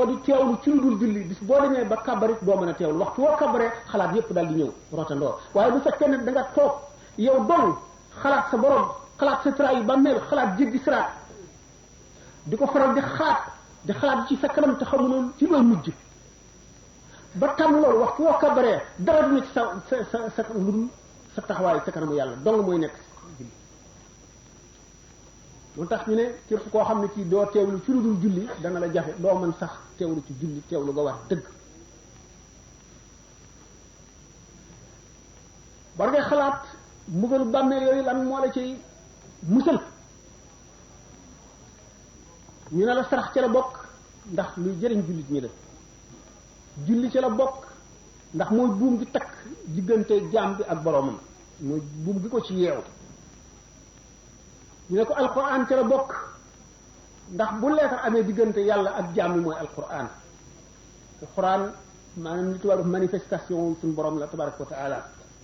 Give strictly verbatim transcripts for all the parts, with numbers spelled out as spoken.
woo di teewlu ci lu dul julli bis boo demee ba kabarit doo mën a teewlu waxtu woo kabaree xalaat yépp daal di ñëw rotandoo waaye bu fekkee ne da nga toog yow dong xalaat sa borom xalaat sa tra yi ba mel xalaat jéggi siraat di ko faral di xalaat di xalaat ci sa kanam te xamuloo ci looy mujj ba tàmm loolu waxtu woo kabaree dara dina ci sa sa sa sa lu dul sa taxawaay sa kanamu yàlla dong mooy nekk julli moo tax ñu ne ci koo xam ne ci doo teewlu ci lu dul julli dana la jafe doo mën sax teewlu ci julli teewlu nga war dëgg war ngay xalaat mbugalu bàmmeel yooyu lan moo la ciy musal ñu ne la sarax ca la bokk ndax luy jëriñ jullit ñi la julli ca la bokk ndax mooy buum gi takk diggante jaam bi ak boroomam mooy buum gi ko ci yeew ñu ne ko alquran ca la bokk ndax bu leetar amee diggante yàlla ak jaam bi mooy alquran alquran maanaam li tubaab manifestation suñu borom la tabaraka wa taala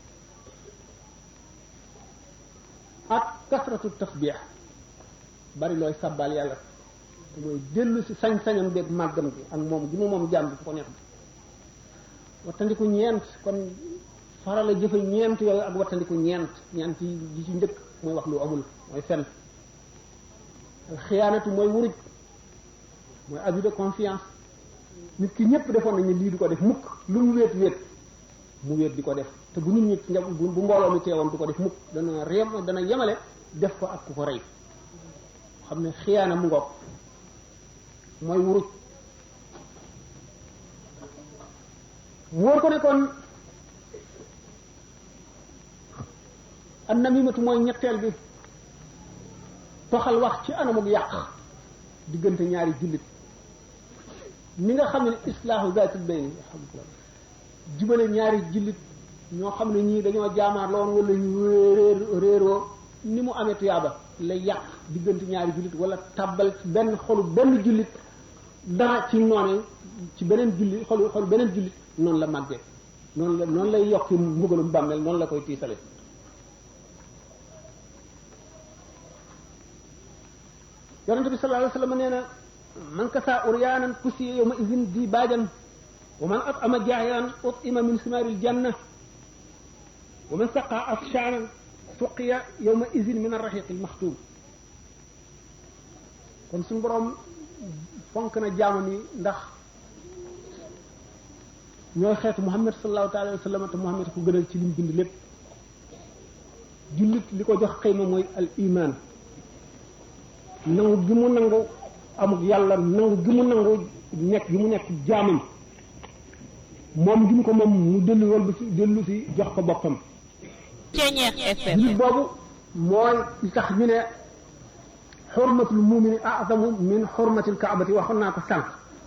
ak kasratu tasbih bari looy sàbbaal yàlla te mooy dellu si sañ-sañam beeg màggam gi ak moom gi mu moom jaam bi fu ko neex bi wattandiku ñeent kon farala jëfe ñeent yooyu ak wattandiku ñeent ñeent yi di ci njëkk mooy wax lu amul mooy fen xiyaanatu mooy wuruj mooy abus de confiance nit ki ñëpp defoon nañu lii du ko def mukk lu mu wéet wéet mu wéet di ko def te bu nit ñi nga bu mbooloo mi teewoon du ko def mukk dana réem dana yemale def ko ak ku ko rey xam ne xiyaana mu ngoog mooy wuruj wóor ko ne kon an namimatu mooy ñetteel bi toxal wax ci anamuk yàq diggante ñaari jullit ni nga xam ne islaahu zaatil bayni jubale ñaari jullit ñoo xam ne ñii dañoo jaamaar loon wala ñu réer réeroo ni mu amee tuyaaba lay yàq diggante ñaari jullit wala tàbbal ci benn xolu benn jullit dara ci noone ci beneen jullit xolu xolu beneen jullit noonu la màggee noonu la noonu lay yokki mbugalum bàmmeel noonu la koy tiisale yonente bi sallallahu alayhi wa sallam nee na man kasa uryaanan kusiya yawma idin di baajan wa man at'ama jaahilan ut'ima min simaaril janna wa man saqa afshaanan suqiya yawma idin min arrahiqil maxtuum kon suñu borom fonk na jaamu ni ndax ñooy xeetu Muhammad sallallahu alayhi wa sallam te Muhammad ko gënal ci lim bind lépp jullit li ko jox xëyma mooy al iman nangu gi mu nangu amuk yàlla nangu gi mu nangu nekk gi mu nekk jaamam moom gi mu ko moom mu dellu wal ba si dellu si jox ko boppam jullit boobu mooy li tax ñu ne xurmatul mumini a'zamu min xurmatil kaabati waxoon naa ko sànq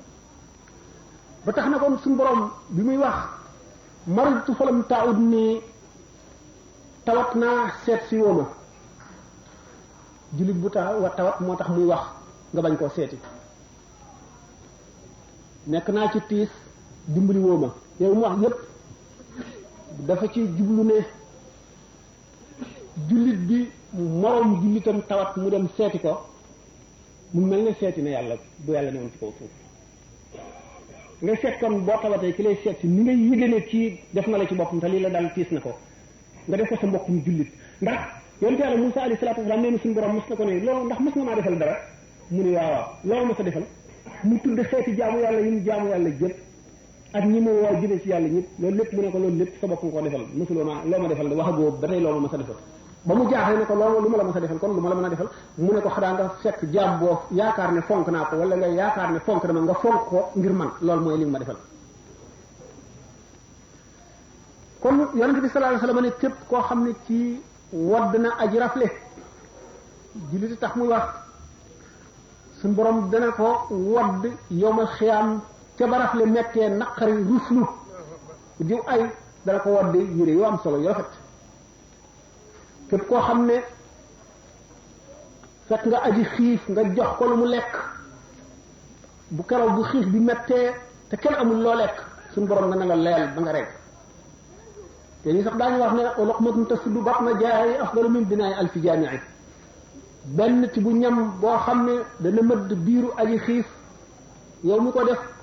ba tax na kon suñu borom bi muy wax maritu falam taud nii tawat naa seet si wooma jullit bu tax wa tawat moo tax muy wax nga bañ koo seeti nekk naa ci tiis dimbali wooma yow mu wax yépp dafa ci jublu ne jullit bi moroom jullitam tawat mu dem seeti ko mu mel ne seeti na yàlla bu yàlla newoon ci kaw suuf nga seet kon boo tawatee ki lay seet si ni ngay yëge ne kii def na la ci boppam te lii la daal tiis na ko nga def ko sa mbokkum jullit ndax yonte yàlla Musaa alayhi salaatu wa salaam nee na suñu borom mos na ko ne loolu ndax mos nga maa defal dara mu ne waaw waaw loolu ma sa defal mu tudd xeeti jaamu yàlla yi mu jaamu yàlla jëpp ak ñi ma woo jëlee ci yàlla ñëpp loolu lépp mu ne ko loolu lépp sa bopp nga ko defal mosuloo ma loo ma defal de waxagoo ba tey loolu ma sa defal ba mu jaaxle ne ko loolu lu ma la ma sa defal kon lu ma la mën a defal mu ne ko xanaa nga fekk jaam boo yaakaar ne fonk naa ko wala nga yaakaar ne fonk dama nga fonk ko ngir man loolu mooy li ma defal kon yonente bi sallallahu alayhi wasallam ne képp koo xam ne ci wadd na aji rafle jullit tax muy wax suñ borom dana ko wadd yowmal xiyaam ca ba rafle mettee naqari ruslu diw ay dana ko wadd yére yoo am solo yoo rafet képp koo xam ne fekk nga aji xiif nga jox ko lu mu lekk bu keroog bu xiif bi mettee te kenn amul loo lekk suñ borom nga na nga leel ba nga rek te ñu sax daañu wax ne luqmatun tasuddu batna jaa'i afdalu min binaa'i alfi jaami'i benn ci bu ñam boo xam ne dana mëdd biiru aji xiif yow mi ko def